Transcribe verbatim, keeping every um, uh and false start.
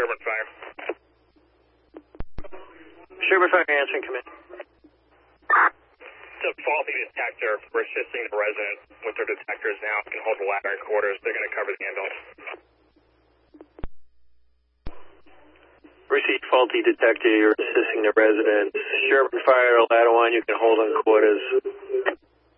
Sherburne Fire. Sherburne Fire answering command. It's a faulty detector. We're assisting the resident with their detectors now. Can hold the ladder in quarters. They're going to cover the ambulance. Received faulty detector. You're assisting the resident. Sherburne Fire, ladder one. You can hold in quarters.